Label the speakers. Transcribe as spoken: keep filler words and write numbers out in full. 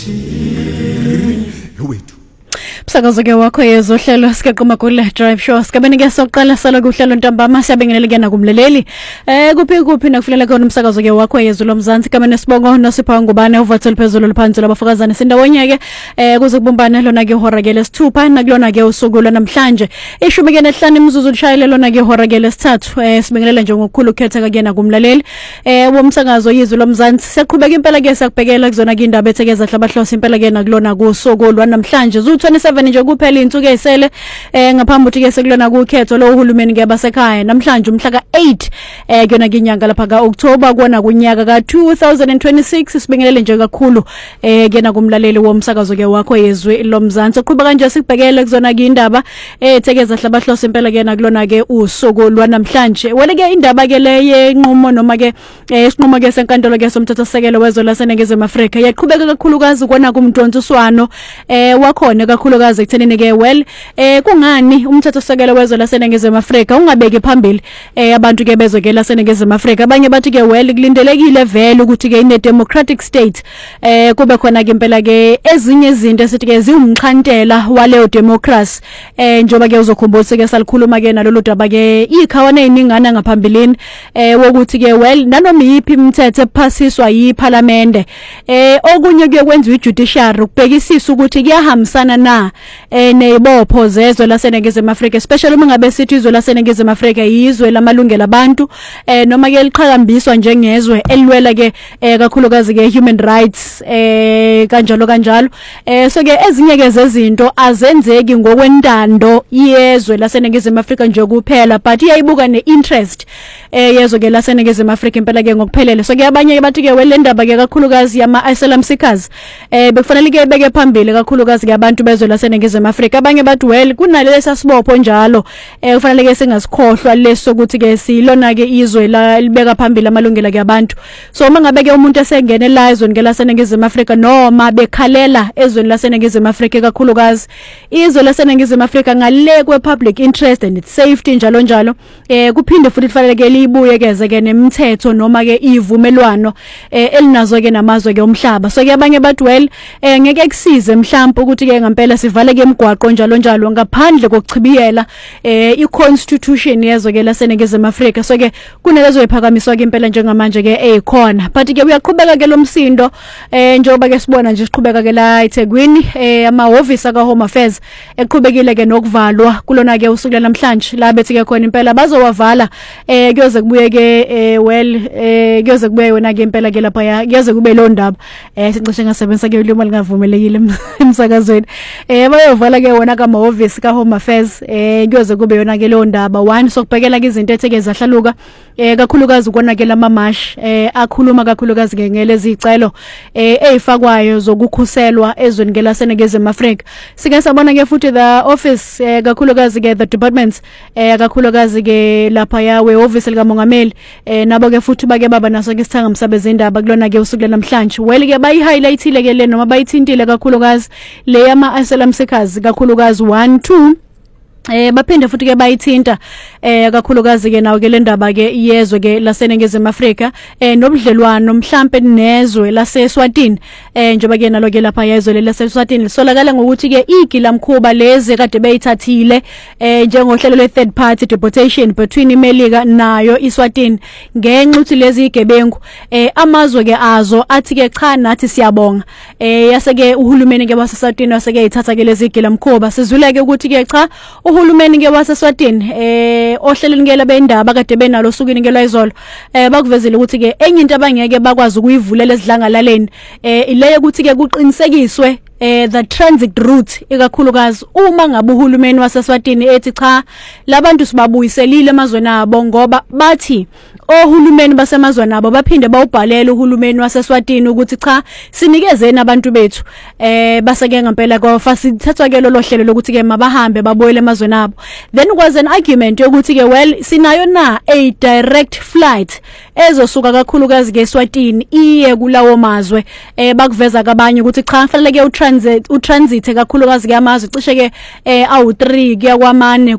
Speaker 1: wethu
Speaker 2: Msakazo ke wakho yezohlelo sikaqoma kule drive show sikabene ke soqala sala kuhlelo ntambama siyabingelela ke nakumleleli eh kuphi kuphi nakufulela khona umsakazo ke wakho yezulo mzansi kamene sibongo nosipha ngubane uvathele phezulu laphansi labafakazana sindawonye ke eh kuze kubumbana lona ke hora ke lesithupha nakulona ke usuku namhlanje ishumi ke nehlanu imizuzu ushayele lona ke hora ke lesithathu eh sibingelela nje ngokukhulu ukhetha ke nakumlaleli eh womsakazo yezulo mzansi siyaqhubeka impela ke sakubhekela kuzona ke indaba ethekeza hlabahlosi impela ke nakulona kusuku namhlanje zu twenty-seven nje kuphela insuku esele eh ngaphambi ukuthi ke sekulona kukhetho lo uhulumeni ke basekhaya namhlanje umhla ka eight eh kuyona ke inyanga lapha ka October kona kunyaka ka two thousand twenty-six sibingelele nje kakhulu eh kena kumlaleli womsakazo ke wakho yezwe lomzansi uqhubeka kanje sikubhekele kuzona ke indaba ethekeza hlabahlosi impela ke nakulona ke usuku lwanamhlanje wele ke indaba ke le yenqumo noma ke isinqumo ke senkantolo ke somthetho sekelo wezwe laseNingizimu Afrika yaqhubeka kakhulukazi kona kumntonsiswano eh wakhona kakhulukazi ekuthenini ke well eh kungani umthetho sekelo wezwe laseNingizimu Afrika ungabeki phambili eh abantu ke bezwe ke laseNingizimu Afrika abanye bathi ke well kulindelekile vele ukuthi ke ine democratic state eh kube khona ke impela ke ezinye izinto esithi ke ziwumxhantela waleyo democracy eh njoba ke uzokhumbula ke salikhuluma ke nalolu daba ke ikhawana eningana ngaphambilini eh wokuthi ke well nanoma yiphi imithetho ephasiswa yiParliament eh okunye kuyekwenziwa ijudiciary ukubhekisisa ukuthi kuyahambisana na eh nezibopho zezwe laseNingizimu Afrika especially uma ngabe sithi izwe laseNingizimu Afrika yizwe lamalungelo abantu eh noma ke liqhakambiswa njengezwe elwela ke kakhulukazi ke human rights eh kanjalo kanjalo eh so ke ezinye ke zezinto azenzeki ngokwentando yezwe laseNingizimu Afrika nje kuphela but iyayibuka neinterest eh yezwe ke laseNingizimu Afrika impela ke ngokuphelele so ke abanye ke bathi ke welendaba ke kakhulukazi yama asylum seekers eh bekufanele ke beke phambili kakhulukazi ke abantu bezwe laseNingizimu Afrika abanye bathi well kunalesa sibopho njalo eh kufanele ke singasikhohlwa leso ukuthi ke silona ke izwe la libeka phambili amalungelo ke abantu so uma ngabe ke umuntu esengene la izweni ke laseNingizimu Afrika noma bekhalela ezweni laseNingizimu Afrika kakhulukazi izwe laseNingizimu Afrika ngale kwe public interest and its safety njalo njalo eh kuphinde futhi kufanele ke libuye keze ke nemithetho noma ke ivumelwano eh elinazo ke namazwe ke umhlaba so ke abanye bathi well eh ngeke kusize mhlawumbe ukuthi ke ngempela sivale ke emgwaqo njalo njalo ngaphandle kokuchibiyela eh iconstitution yezwe ke laseNingizimu Afrika so ke kunelezo iphakamiswa ke impela njengamanje ke ekhona but ke uyaqhubeka ke lomsindo eh njoba ke sibona nje siqhubeka ke la eThekwini eh amahhovisi aka Home Affairs eqhubekile ke nokuvalwa kulona ke usuku namhlanje la bethi ke khona impela bazowavala eh kuyoze kubuye ke eh well eh kuyoze kubuye wena ke impela ke lapha ya kuyoze kube lo ndaba eh sicishe ngasebenzisa ke ulimo lingavumelekile emsakazweni eh bayovala ke wona kamahhovisi ka Home Affairs eh kuyoze kube yona ke lo ndaba one sokubhekela ke izinto etheke zahlaluka eh kakhulukazi kona ke lamamash eh akhuluma kakhulukazi ke ngelezi icelo eh ezifakwayo zokukhuselwa ezweni ke laseNingizimu Afrika sike sabona ke futhi the office eh kakhulukazi ke the departments eh kakhulukazi ke lapha ya we office likamongameli eh nabo ke futhi bake baba naso ke sithanga msabeze indaba kulona ke usuku namhlanje well ke bayi highlightile ke le noma bayithintile kakhulukazi le yama asylum seekers kakhulukazi one two eh baphinde futhi ke bayithinta eh kakhulukazi ke nawo ke le ndaba ke yezwe ke laseNingizimu Afrika eh nobudlelwano mhlambe nezwe laseSwatini eh njoba ke nalo ke lapha yezwe laseSwatini solakala ngokuthi ke igila mkhuba lezi kade beyithathile eh njengohlelo le third party deportation between iMelika nayo iSwatini ngenxa ukuthi lezi igebengu eh amazwe ke azo athi ke cha nathi siyabonga eh yase ke uhulumeni ke waseSwatini wase ke ithatha ke lezi igila mkhuba sizwile ke ukuthi ke cha uhulumeni ke waseSwatini eh ohlelweni ke labendaba kade benalo usukini ke lwayizolo eh bakuvezile ukuthi ke enye into abangeke bakwazi ukuyivulela ezidlangalaleni eh ileyo ukuthi ke kuqinisekiswe eh the transit route ikakhulukazi uma ngabe uhulumeni waseSwatini ethi cha labantu sibabuyiselile emazweni abo ngoba bathi ohulumeni basemazweni abo baphinde bawubhalela uhulumeni waseSwatini ukuthi cha sinikezeni abantu bethu eh baseke ngempela kwafasithathwa ke lo hlelo lokuthi ke mabahambe baboyele emazweni abo then was an argument yokuthi ke well sinayo na a direct flight ezosuka kakhulukazi ke eSwatini iye kulawo mazwe eh bakuveza kabanye ukuthi cha fanele ke utransit utransit kakhulukazi ke amazwe cishe ke eh awu three kuya kwamane